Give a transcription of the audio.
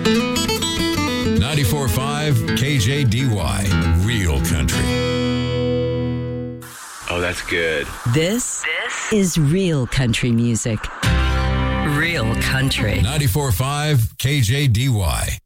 94.5 KJDY, Real Country. Oh, that's good. This is real country music. Real country. 94.5 KJDY.